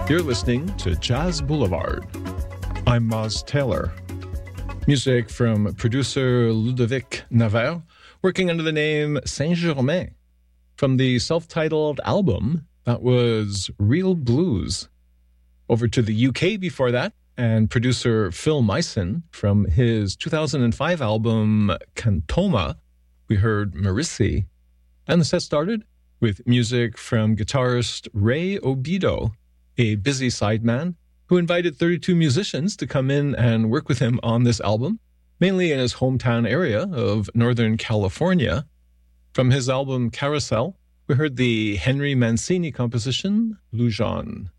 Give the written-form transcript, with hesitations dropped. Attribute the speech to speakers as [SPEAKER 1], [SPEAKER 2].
[SPEAKER 1] You're listening to Jazz Boulevard. I'm Moz Taylor. Music from producer Ludovic Navarre, working under the name Saint-Germain. From the self-titled album, that was Real Blues. Over to the UK before that, and producer Phil Meissen, from his 2005 album Cantoma, we heard Marissi. And the set started with music from guitarist Ray Obido, a busy sideman who invited 32 musicians to come in and work with him on this album, mainly in his hometown area of Northern California. From his album Carousel, we heard the Henry Mancini composition, Lujan.